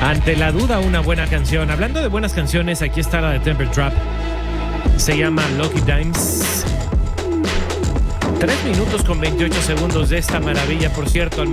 Ante la duda, una buena canción. Hablando de buenas canciones, aquí está la de Temper Trap. Se llama Lucky Dimes. 3 minutos con 28 segundos de esta maravilla. Por cierto, al